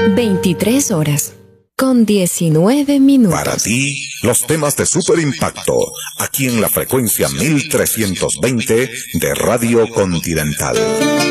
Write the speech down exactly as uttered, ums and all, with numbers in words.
veintitrés horas con diecinueve minutos. Para ti, los temas de super impacto, aquí en la frecuencia mil trescientos veinte de Radio Continental.